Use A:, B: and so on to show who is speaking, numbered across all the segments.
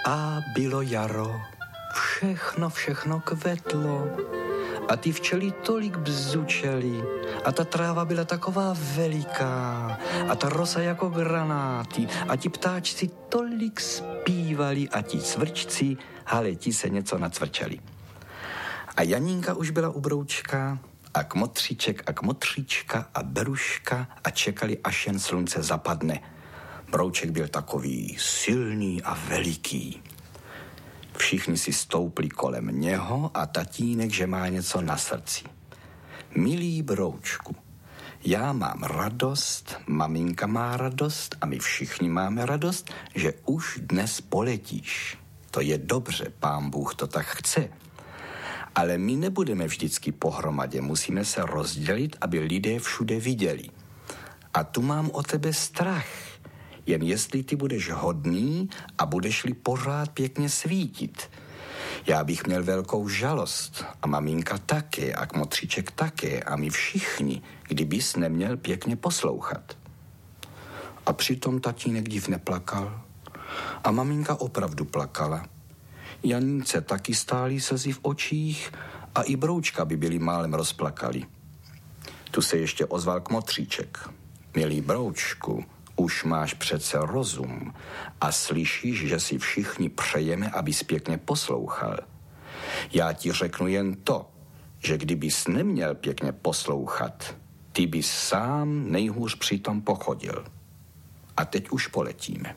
A: A bylo jaro, všechno kvetlo a ty včely tolik bzučely a ta tráva byla taková veliká a ta rosa jako granáty a ti ptáčci tolik zpívali a ti cvrčci, ale ti se něco nacvrčeli. A Janínka už byla u Broučka a Kmotříček a Kmotříčka a Beruška a čekali, až jen slunce zapadne. Brouček byl takový silný a veliký. Všichni si stoupli kolem něho a tatínek, že má něco na srdci. Milý Broučku, já mám radost, maminka má radost a my všichni máme radost, že už dnes poletíš. To je dobře, Pán Bůh to tak chce. Ale my nebudeme vždycky pohromadě, musíme se rozdělit, aby lidé všude viděli. A tu mám o tebe strach. Jen jestli ty budeš hodný a budeš-li pořád pěkně svítit. Já bych měl velkou žalost a maminka také a Kmotříček také a my všichni, kdybys neměl pěkně poslouchat. A přitom tatínek div neplakal a maminka opravdu plakala. Janínce taky stály slzy v očích a i Broučka by byli málem rozplakali. Tu se ještě ozval Kmotříček. Milý Broučku, už máš přece rozum a slyšíš, že si všichni přejeme, abys pěkně poslouchal. Já ti řeknu jen to, že kdybys neměl pěkně poslouchat, ty bys sám nejhůř přitom pochodil. A teď už poletíme.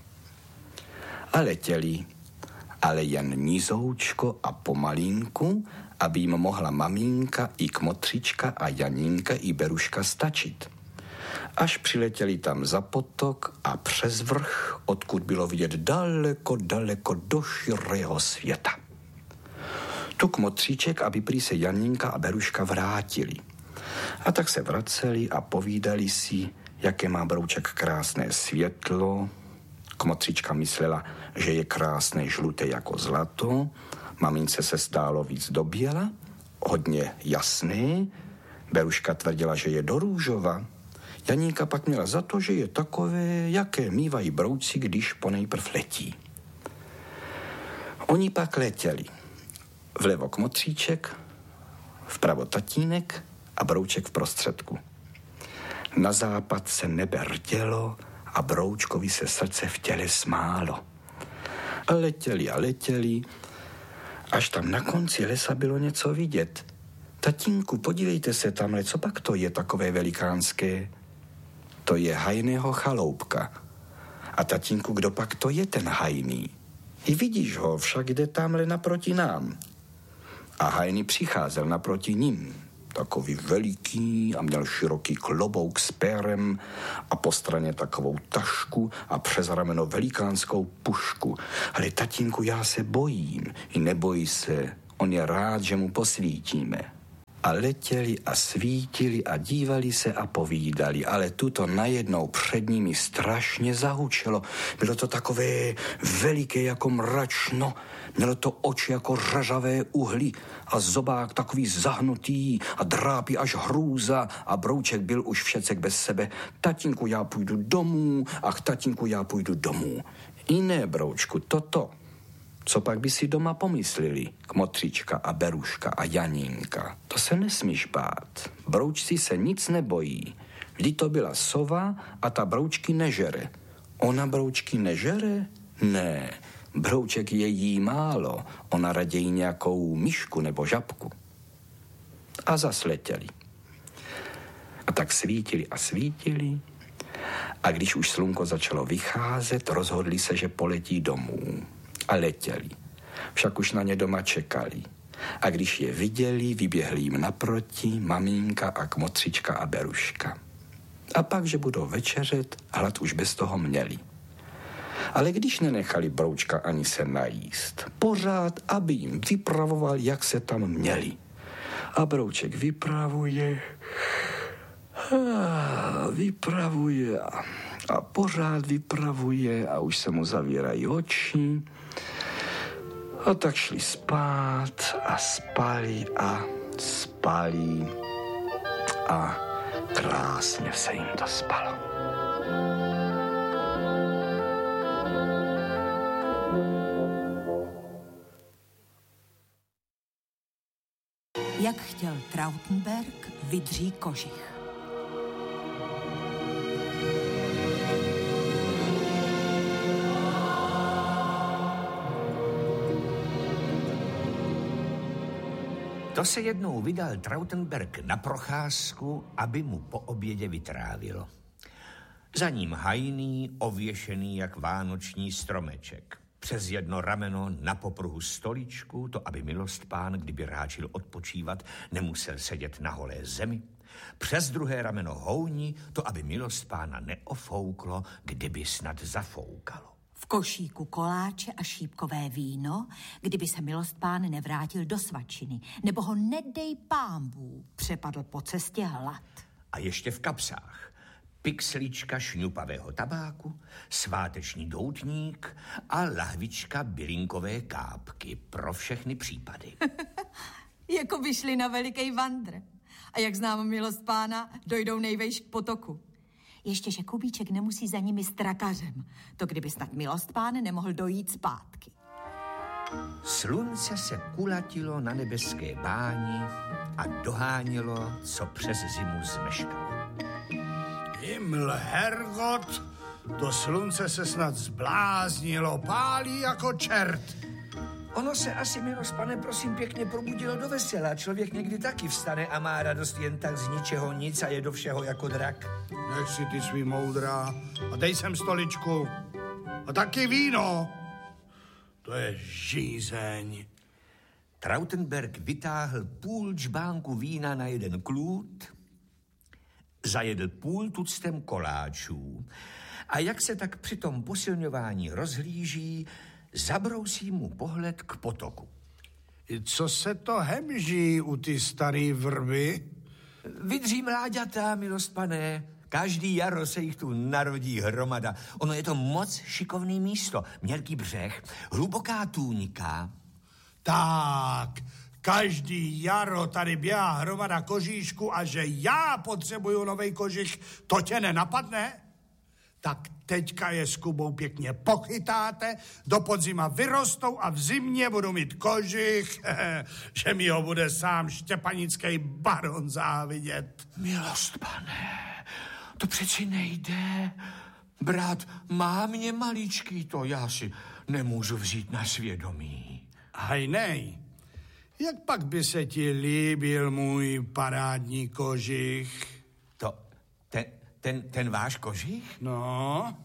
A: A letěli, ale jen nizoučko a pomalinku, aby jim mohla maminka i Kmotříčka a Janínka i Beruška stačit. Až přiletěli tam za potok a přes vrch, odkud bylo vidět daleko do širého světa. Tu Kmotříček, aby prý se Janínka a Beruška vrátili. A tak se vraceli a povídali si, jaké má Brouček krásné světlo. Kmotříčka myslela, že je krásné žluté jako zlato. Mamince se stálo víc do běla, hodně jasné. Beruška tvrdila, že je do růžova. Janínka pak měla za to, že je takové, jaké mívají brouci, když ponejprv letí. Oni pak letěli. Vlevo Kmotříček, vpravo tatínek a Brouček v prostředku. Na západ se nebe rdělo a Broučkovi se srdce v těle smálo. A letěli, až tam na konci lesa bylo něco vidět. Tatínku, podívejte se tamhle, co pak to je takové velikánské? To je Hajného chaloupka. A tatínku, kdo pak to je ten Hajný? I vidíš ho, však jde tamhle naproti nám. A Hajný přicházel naproti ním. Takový veliký a měl široký klobouk s pérem a po straně takovou tašku a přes rameno velikánskou pušku. Ale tatínku, já se bojím. I neboj se, on je rád, že mu posvítíme. A letěli a svítili a dívali se a povídali, ale tuto najednou před nimi strašně zahučelo. Bylo to takové veliké jako mračno, mělo to oči jako řažavé uhly a zobák takový zahnutý a drápy až hrůza a Brouček byl už všecek bez sebe. Tatínku, já půjdu domů, ach tatínku, já půjdu domů. I ne, Broučku, toto. Co pak by si doma pomysleli, Kmotříčka a Beruška a Janínka? To se nesmíš bát. Broučci se nic nebojí. Vždy to byla sova a ta Broučky nežere. Ona Broučky nežere? Ne, Brouček je jí málo. Ona raději nějakou myšku nebo žabku. A zas letěli. A tak svítili. A když už slunko začalo vycházet, rozhodli se, že poletí domů. A letěli. Však už na ně doma čekali. A když je viděli, vyběhli jim naproti maminka a Kmotříčka a Beruška. A pak, že budou večeřet, hlad už bez toho měli. Ale když nenechali Broučka ani se najíst, pořád, aby jim vypravoval, jak se tam měli. A Brouček vypravuje a pořád vypravuje a už se mu zavírají oči. A tak šli spát a spali a krásně se jim to spalo.
B: Jak chtěl Trautenberg, vydří kožich.
C: To se jednou vydal Trautenberg na procházku, aby mu po obědě vytrávilo. Za ním hajný, ověšený jak vánoční stromeček. Přes jedno rameno na popruhu stoličku, to aby milostpán, kdyby ráčil odpočívat, nemusel sedět na holé zemi. Přes druhé rameno houní, to aby milostpána neofouklo, kdyby snad zafoukalo.
B: V košíku koláče a šípkové víno, kdyby se milostpán nevrátil do svačiny, nebo ho nedej pámbů přepadl po cestě hlad.
C: A ještě v kapsách pixlička šňupavého tabáku, sváteční doutník a lahvička bylinkové kápky pro všechny případy.
B: Jako by šli na veliký vandr. A jak znám milostpána, dojdou nejvejš k potoku. Ještě, že Kubíček nemusí za nimi s trakařem. To kdyby snad milostpán nemohl dojít zpátky.
C: Slunce se kulatilo na nebeské báni a dohánělo, co přes zimu zmeškalo.
D: Himmel, Herrgott, to slunce se snad zbláznilo, pálí jako čert.
C: Ono se asi, milostpane, prosím pěkně, probudilo do vesela. Člověk někdy taky vstane a má radost jen tak z ničeho nic a je do všeho jako drak.
D: Nech si ty svý moudra a dej sem stoličku. A taky víno. To je žízeň.
C: Trautenberg vytáhl půl džbánku vína na jeden klút, zajedl půl tuctem koláčů a jak se tak při tom posilňování rozhlíží, zabrousí mu pohled k potoku.
D: Co se to hemží u ty starý vrby?
C: Vydří mláďata, milostpané. Každý jaro se jich tu narodí hromada. Ono je to moc šikovný místo. Mělký břeh, hluboká tůňka.
D: Tak, každý jaro tady běhá hromada kožíšku a že já potřebuju novej kožich, to tě nenapadne? Tak teďka je s Kubou pěkně pochytáte, do podzima vyrostou a v zimě budu mít kožich, že mi ho bude sám štěpanický baron závidět.
C: Milostpané, to přeci nejde. Brat má mě maličký, to já si nemůžu vzít na svědomí.
D: Hajnej, jak pak by se ti líbil můj parádní kožich?
C: To, ten váš kožich?
D: No?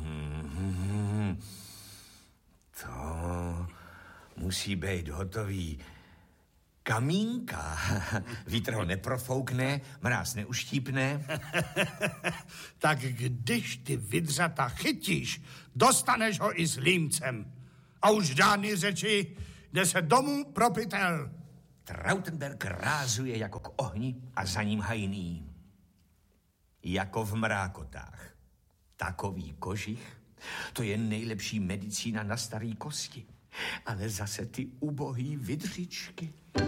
C: To musí být hotový. Kamínka. Vítr ho neprofoukne, mráz neuštípne.
D: Tak když ty vydřata chytíš, dostaneš ho i s límcem. A už žádný řeči, jde se domů pro pytel.
C: Trautenberg rázuje jako k ohni a za ním hajný. Jako v mrákotách. Takový kožich, to je nejlepší medicína na starý kosti. Ale zase ty ubohý vydřičky.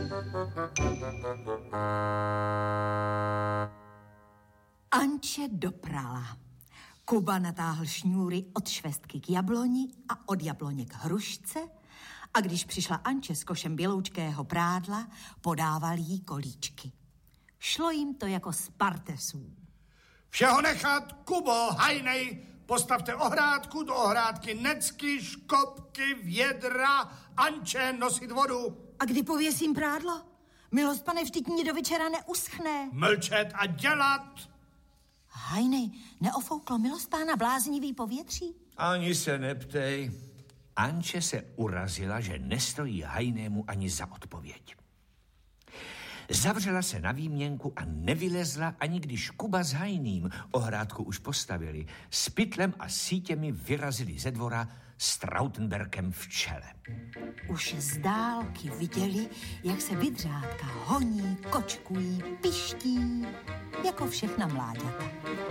B: Anče doprala. Kuba natáhl šňůry od švestky k jabloni a od jabloně k hrušce a když přišla Anče s košem běloučkého prádla, podával jí kolíčky. Šlo jim to jako z partesů.
D: Všeho nechat, Kubo, hajnej, postavte ohrádku, do ohrádky necky, škopky, vědra, Anče, nosit vodu.
B: A kdy pověsím prádlo? Milostpane, vždyť mě do večera neuschne.
D: Mlčet a dělat.
B: Hajnej, neofouklo milostpána bláznivý povětří?
C: Ani se neptej. Anče se urazila, že nestojí hajnému ani za odpověď. Zavřela se na výměnku a nevylezla, ani když Kuba s hajným ohrádku už postavili. S pytlem a sítěmi vyrazili ze dvora s Trautenbergem v čele.
B: Už z dálky viděli, jak se vydřátka honí, kočkují, piští, jako všechna mláďata.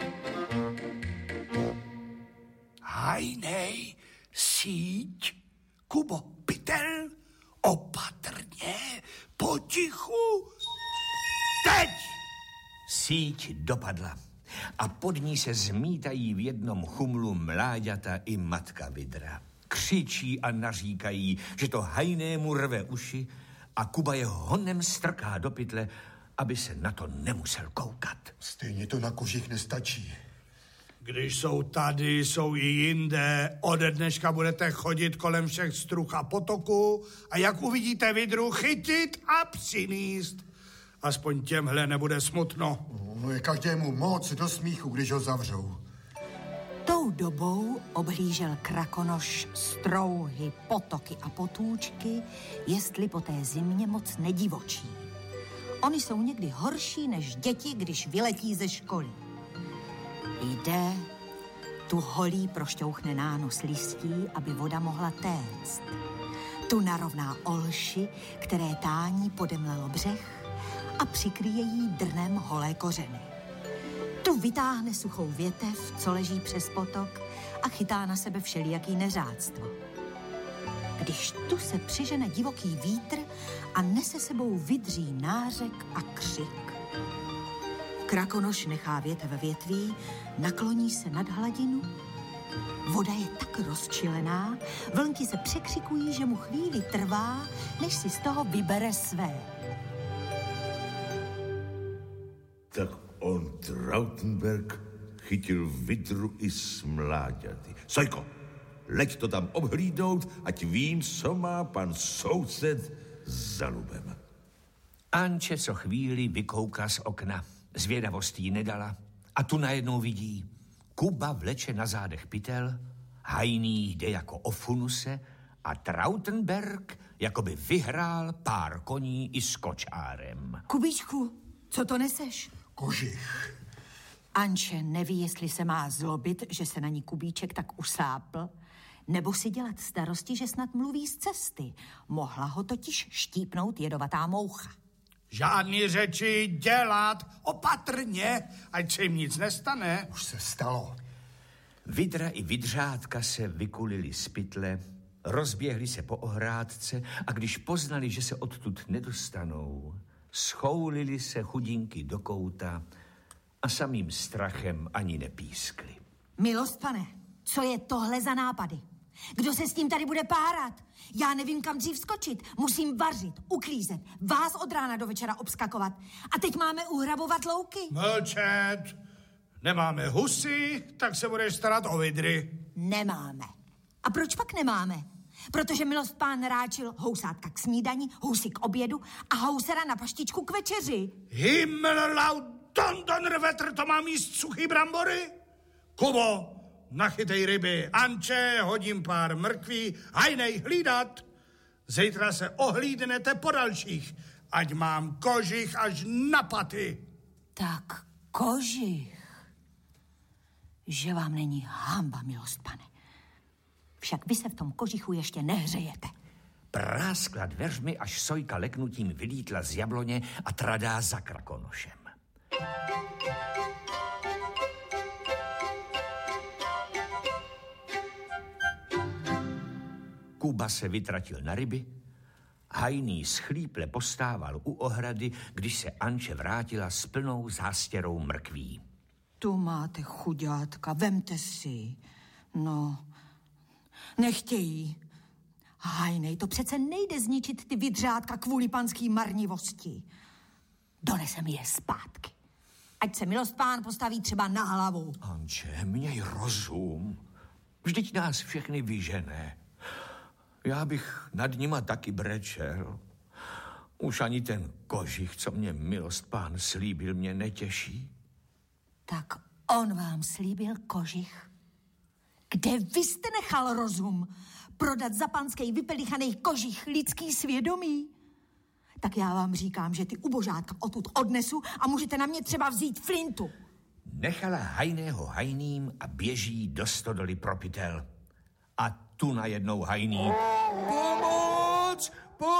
D: Hajnej, síť, Kubo, pytel, opatrně, potichu. Teď!
C: Síť dopadla a pod ní se zmítají v jednom chumlu mláďata i matka vydra. Křičí a naříkají, že to hajnému rve uši a Kuba je honem strká do pytle, aby se na to nemusel koukat.
E: Stejně to na kožich nestačí.
D: Když jsou tady, jsou i jinde. Ode dneška budete chodit kolem všech struh a potoků a jak uvidíte vidru, chytit a přinést. Aspoň těmhle nebude smutno.
E: No je každému moc do smíchu, když ho zavřou.
B: Tou dobou obhlížel Krakonoš strouhy, potoky a potůčky, jestli po té zimě moc nedivočí. Oni jsou někdy horší než děti, když vyletí ze školy. Jde, tu holí prošťouchne nános listí, aby voda mohla téct. Tu narovná olši, které tání podemlelo břeh a přikryje jí drnem holé kořeny. Tu vytáhne suchou větev, co leží přes potok a chytá na sebe všelijaký neřádstvo. Když tu se přižene divoký vítr a nese sebou vydří nářek a křik. Krakonoš nechá větev větví, nakloní se nad hladinu. Voda je tak rozčilená, vlnky se překřikují, že mu chvíli trvá, než si z toho vybere své.
F: Tak on, Trautenberg, chytil vidru i smláďaty. Sojko, leď to tam obhlídnout, ať vím, co má pan soused za lubem.
C: Anče co chvíli vykouká z okna. Zvědavost jí nedala a tu najednou vidí. Kuba vleče na zádech pytel, Hajný jde jako o funuse a Trautenberg jakoby vyhrál pár koní i s kočárem.
B: Kubíčku, co to neseš?
E: Kožich.
B: Anče neví, jestli se má zlobit, že se na ní Kubíček tak usápl, nebo si dělat starosti, že snad mluví z cesty. Mohla ho totiž štípnout jedovatá moucha.
D: Žádný řeči, dělat opatrně, ať se jim nic nestane.
E: Už se stalo.
C: Vidra i vidřátka se vykulili z pytle, rozběhli se po ohrádce a když poznali, že se odtud nedostanou, schoulili se chudinky do kouta a samým strachem ani nepískli.
B: Milost, pane, co je tohle za nápady? Kdo se s tím tady bude párat? Já nevím, kam dřív skočit. Musím vařit, uklízet, vás od rána do večera obskakovat. A teď máme uhrabovat louky.
D: Mlčet. Nemáme husy, tak se budeš starat o vidry.
B: Nemáme. A proč pak nemáme? Protože milost pán ráčil housátka k snídani, housy k obědu a housera na paštičku k večeři.
D: Himmelau, Donnerwetter, to mám jíst suchý brambory? Kubo, nachytej ryby. Anče, hodím pár mrkví, Hajnej hlídat. Zítra se ohlídnete po dalších, ať mám kožich až na paty.
B: Tak kožich. Že vám není hanba, milost pane. Však vy se v tom kožichu ještě nehřejete.
C: Práskla dveřmi, až Sojka leknutím vylítla z jabloně a tradá za Krakonošem. Kuba se vytratil na ryby, Hajný schlíple postával u ohrady, když se Anče vrátila s plnou zástěrou mrkví.
B: Tu máte chuďátka, vemte si. No, nechtějí. Hajnej, to přece nejde zničit ty vidřátka kvůli panský marnivosti. Donesem je zpátky. Ať se milost pán postaví třeba na hlavu.
C: Anče, měj rozum. Vždyť nás všechny vyžené. Já bych nad nima taky brečel. Už ani ten kožich, co mě milost pán slíbil, mě netěší.
B: Tak on vám slíbil kožich. Kde vy jste nechal rozum? Prodat za panskej vypelichanej kožich lidský svědomí? Tak já vám říkám, že ty ubožátka odtud odnesu a můžete na mě třeba vzít flintu.
C: Nechala Hajného Hajným a běží do stodoly pro pytel. A tu najednou Hajný. Pomoc!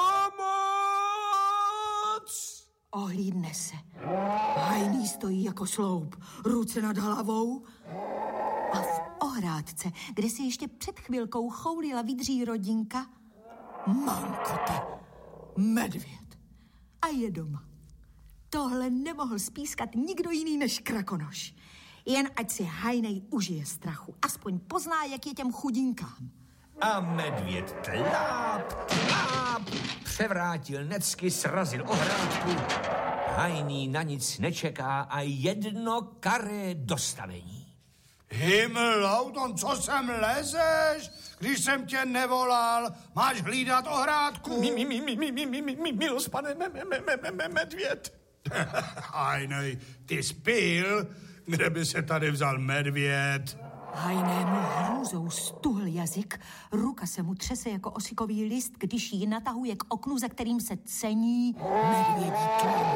C: Pomoc!
B: Ohlídne se. Hajný stojí jako sloup, ruce nad hlavou. A v ohrádce, kde si ještě před chvilkou choulila vidří rodinka, mamkote, medvěd. A je doma. Tohle nemohl spískat nikdo jiný než Krakonoš. Jen ať si Hajnej užije strachu. Aspoň pozná, jak je těm chudinkám.
C: A medvěd tláp, převrátil necky, srazil ohrádku. Hajný na nic nečeká a jedno karé dostavení.
D: Himmelauton, co sem lezeš? Když jsem tě nevolal, máš hlídat ohrádku.
A: Milost, pane medvěd.
D: Hajnej, ty spil, kde by se tady vzal medvěd?
B: Hajnému hrůzou stuhl jazyk, ruka se mu třese jako osikový list, když ji natahuje k oknu, za kterým se cení medvědí tlam.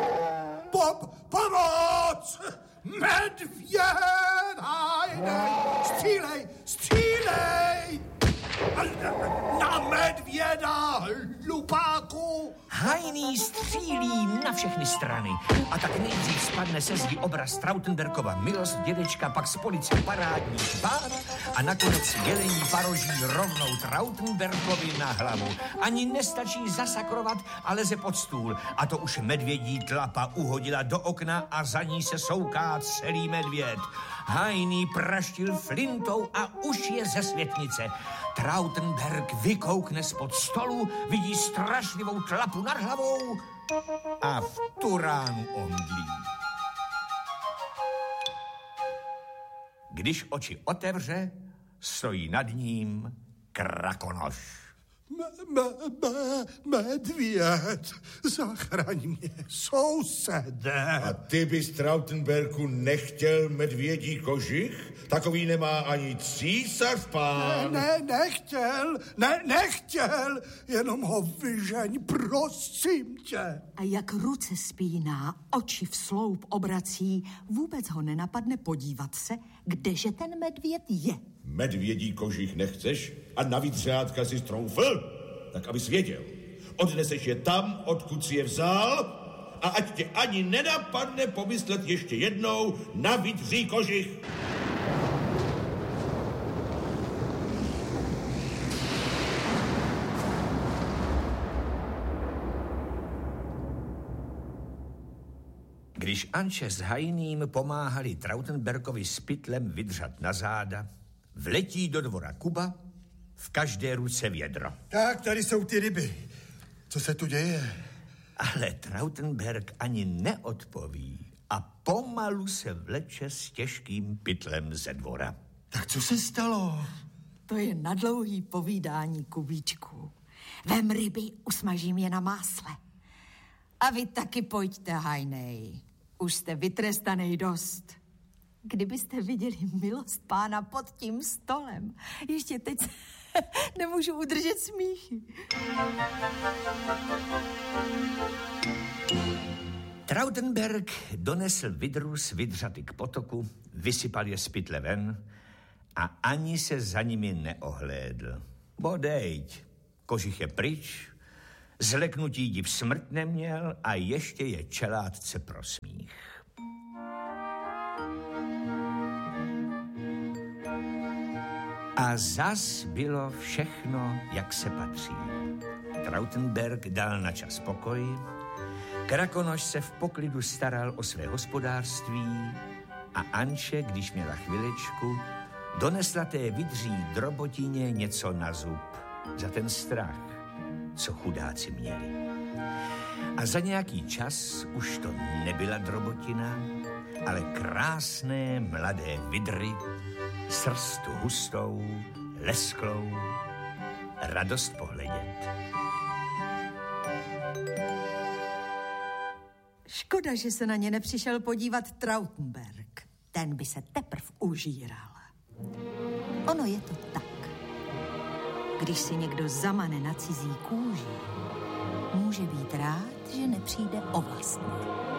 D: Pomoc! Medvěd! Hajnej! Střílej! Na medvěda, hlupáku!
C: Hajný střílí na všechny strany. A tak nejdřív spadne se zdi obraz Trautenbergova Milost dědečka, pak z policie parádní pán a nakonec jelení paroží rovnou Trautenbergovi na hlavu. Ani nestačí zasakrovat a leze pod stůl. A to už medvědí tlapa uhodila do okna a za ní se souká celý medvěd. Hajný praštil flintou a už je ze světnice. Trautenberg vykoukne spod stolu, vidí strašlivou tlapu nad hlavou a v tu ránu omdlí. Když oči otevře, stojí nad ním Krakonoš.
D: Medvěd, zachraň mě, sousede.
F: A ty bys, Trautenberku, nechtěl medvědí kožich? Takový nemá ani císař, pán.
D: Nechtěl, jenom ho vyžeň, prosím tě.
B: A jak ruce spíná, oči v sloup obrací, vůbec ho nenapadne podívat se, kdeže ten medvěd je.
F: Medvědí kožich nechceš? A navíc řádka si stroufl? Tak abys věděl. Odneseš je tam, odkud si je vzal, a ať tě ani nenapadne pomyslet ještě jednou na vydří kožich.
C: Když Anče s Hajným pomáhali Trautenbergovi s pytlem vydřat na záda, vletí do dvora Kuba, v každé ruce vědro.
E: Tak, tady jsou ty ryby. Co se tu děje?
C: Ale Trautenberg ani neodpoví a pomalu se vleče s těžkým pytlem ze dvora.
E: Tak co se stalo?
B: To je na dlouhý povídání, Kubíčku. Vem ryby, usmažím je na másle. A vy taky pojďte, Hajnej. Už jste vytrestanej dost. Kdybyste viděli milost pána pod tím stolem. Ještě teď nemůžu udržet smíchy.
C: Trautenberg donesl vidru s vydřaty k potoku, vysypal je z pytle ven a ani se za nimi neohlédl. Bodejť, kožich je pryč, zleknutí div smrt neměl a ještě je čelátce pro smích. A zas bylo všechno, jak se patří. Trautenberg dal na čas pokoj, Krakonoš se v poklidu staral o své hospodářství a Anče, když měla chviličku, donesla té vydří drobotině něco na zub za ten strach, co chudáci měli. A za nějaký čas už to nebyla drobotina, ale krásné mladé vydry, srst hustou, lesklou, radost pohledět.
B: Škoda, že se na ně nepřišel podívat Trautenberg. Ten by se teprv užíral. Ono je to tak. Když si někdo zamane na cizí kůži, může být rád, že nepřijde o vlastní.